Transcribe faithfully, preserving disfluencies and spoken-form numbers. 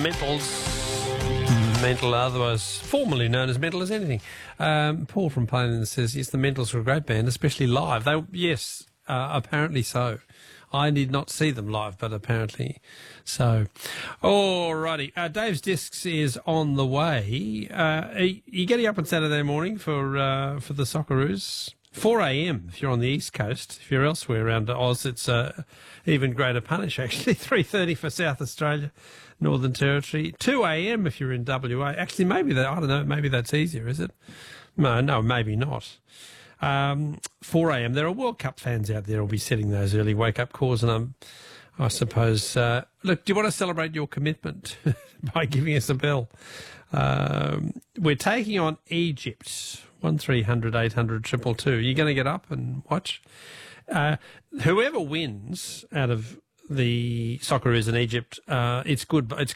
Mentals. Mental, otherwise formerly known as Mental as Anything. Um, Paul from Plainland says, yes, the Mentals are a great band, especially live. They, yes, uh, apparently so. I did not see them live, but apparently so. Alrighty. Uh, Dave's Discs is on the way. Uh, are you getting up on Saturday morning for uh, for the Socceroos? four a.m. if you're on the East Coast. If you're elsewhere around Oz, it's uh, even greater punish, actually. three thirty for South Australia, Northern Territory. two a.m. if you're in W A. Actually, maybe that, I don't know, maybe that's easier, is it? No, no, maybe not. Um, four a.m. There are World Cup fans out there who'll be setting those early wake-up calls, and I'm, I suppose, uh, look, do you want to celebrate your commitment by giving us a bell? Um, we're taking on Egypt, one three hundred eight hundred two two two. You're going to get up and watch? Uh, whoever wins out of the Socceroos in Egypt, uh, it's good. It's